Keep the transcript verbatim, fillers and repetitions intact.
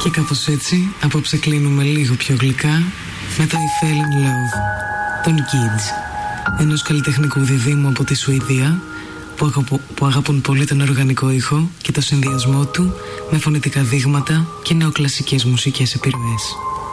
Και κάπως έτσι, απόψε κλείνουμε λίγο πιο γλυκά με το I Fell in Love των Kids, ενός καλλιτεχνικού διδύμου από τη Σουηδία που, αγαπου, που αγαπούν πολύ τον οργανικό ήχο και το συνδυασμό του με φωνητικά δείγματα και νεοκλασικές μουσικές επιρροές.